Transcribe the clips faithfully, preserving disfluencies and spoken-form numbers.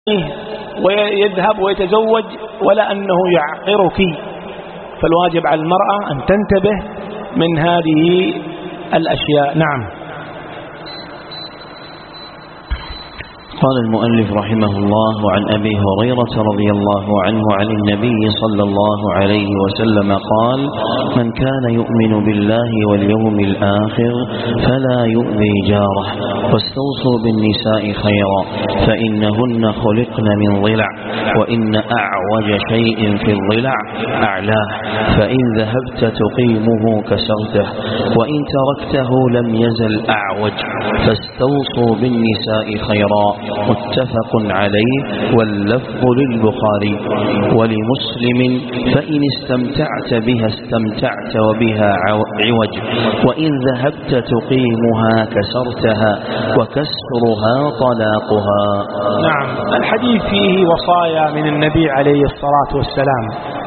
ويذهب ويتزوج ولا أنه يعقرك. فالواجب على المرأة أن تنتبه من هذه الأشياء. نعم. قال المؤلف رحمه الله عن أبي هريرة رضي الله عنه عن النبي صلى الله عليه وسلم قال: من كان يؤمن بالله واليوم الآخر فلا يؤذي جاره، واستوصوا بالنساء خيرا فإنهن خلقن من ضلع، وإن أعوج شيء في الضلع أعلاه، فإن ذهبت تقيمه كسرته، وإن تركته لم يزل أعوج، فاستوصوا بالنساء خيرا. متفق عليه، واللفظ للبخاري. ولمسلم: فإن استمتعت بها استمتعت وبها عوج، وإن ذهبت تقيمها كسرتها، وكسرها طلاقها. نعم. الحديث فيه وصايا من النبي عليه الصلاة والسلام،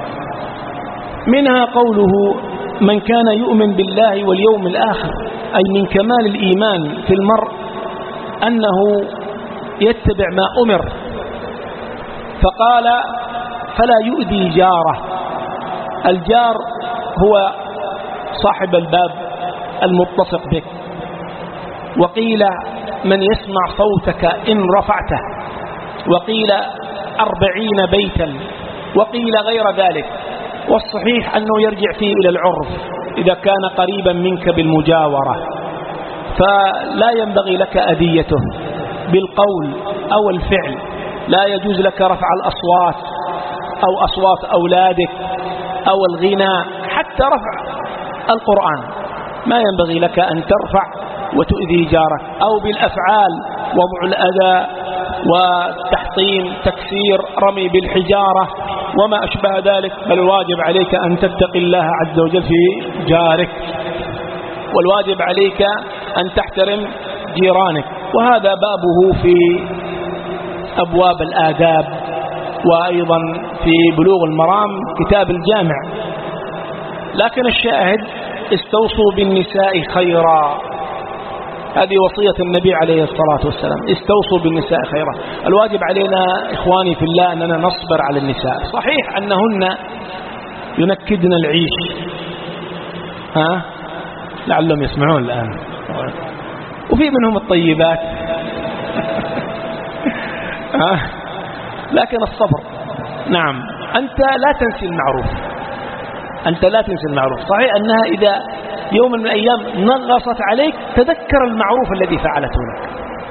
منها قوله: من كان يؤمن بالله واليوم الآخر، أي من كمال الإيمان في المرء أنه يتبع ما أمر، فقال: فلا يؤذي جاره. الجار هو صاحب الباب المتصق بك، وقيل من يسمع صوتك إن رفعته، وقيل أربعين بيتا، وقيل غير ذلك. والصحيح أنه يرجع فيه إلى العرف إذا كان قريبا منك بالمجاورة، فلا ينبغي لك أذيته بالقول أو الفعل. لا يجوز لك رفع الأصوات أو أصوات أولادك أو الغناء، حتى رفع القرآن ما ينبغي لك أن ترفع وتؤذي جارك، أو بالأفعال: وضع الأذى والتحطيم، تكسير، رمي بالحجارة وما أشبه ذلك. بل الواجب عليك أن تتقي الله عز وجل في جارك، والواجب عليك أن تحترم جيرانك. وهذا بابه في أبواب الآداب، وأيضا في بلوغ المرام كتاب الجامع. لكن الشاهد: استوصوا بالنساء خيرا، هذه وصية النبي عليه الصلاة والسلام، استوصوا بالنساء خيرا. الواجب علينا إخواني في الله أننا نصبر على النساء. صحيح أنهن ينكدن العيش، ها لعلهم يسمعون الآن، وفي منهم الطيبات لكن الصبر. نعم. أنت لا تنسي المعروف، أنت لا تنسي المعروف. صحيح أنها إذا يوم من الأيام نغصت عليك تذكر المعروف الذي فعلته لك،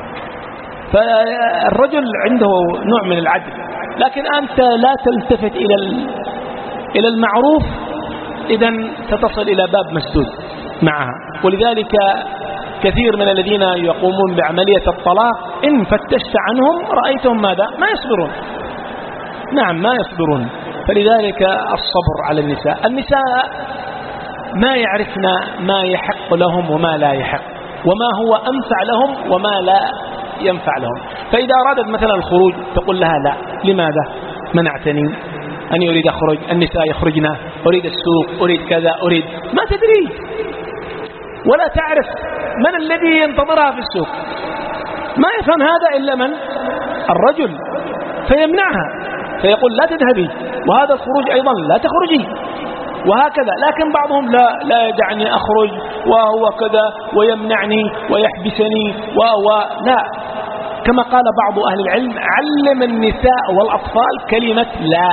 فالرجل عنده نوع من العدل، لكن أنت لا تلتفت إلى إلى المعروف، إذن ستصل إلى باب مسدود معها. ولذلك كثير من الذين يقومون بعملية الطلاق إن فتشت عنهم رأيتهم ماذا؟ ما يصبرون. نعم، ما يصبرون. فلذلك الصبر على النساء. النساء ما يعرفن ما يحق لهم وما لا يحق، وما هو أنفع لهم وما لا ينفع لهم. فإذا أرادت مثلا الخروج تقول لها: لا، لماذا منعتني؟ أني أريد أخرج، النساء يخرجنا، أريد السوق، أريد كذا، أريد. ما تدري ولا تعرف من الذي ينتظرها في السوق. ما يفهم هذا إلا من؟ الرجل، فيمنعها، فيقول: لا تذهبي، وهذا الخروج أيضا لا تخرجي، وهكذا. لكن بعضهم لا لا يدعني أخرج، وهو كذا، ويمنعني ويحبسني، وهو لا. كما قال بعض أهل العلم: علم النساء والأطفال كلمة لا.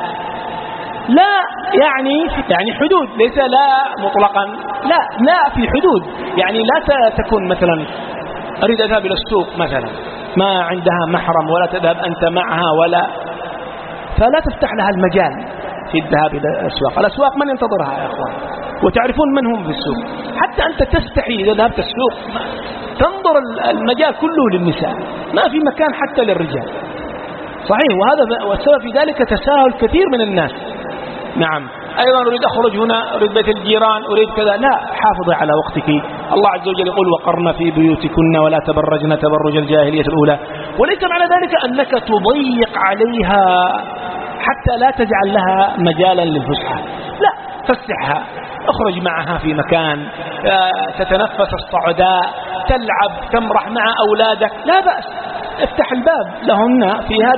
لا يعني يعني حدود، ليس لا مطلقا، لا لا في حدود. يعني لا تكون مثلا أريد أذهب إلى السوق مثلا، ما عندها محرم ولا تذهب أنت معها، ولا فلا تفتح لها المجال في الذهاب إلى الأسواق. الأسواق من ينتظرها يا أخوان؟ وتعرفون من هم في السوق. حتى أنت تستحي إذا ذهبت السوق، تنظر المجال كله للنساء، ما في مكان حتى للرجال. صحيح. وهذا والسبب في ذلك تساهل كثير من الناس. نعم. أيضا أريد أخرج هنا، أريد بيت الجيران، أريد كذا. لا، حافظي على وقتك. الله عز وجل يقول: وقرن في بيوتكن ولا تبرجن تبرج الجاهلية الأولى. وليس معنى ذلك أنك تضيق عليها حتى لا تجعل لها مجالا للفسحة، لا، فسحها، اخرج معها في مكان تتنفس الصعداء، تلعب، تمرح مع أولادك، لا بأس. افتح الباب لهن في هذا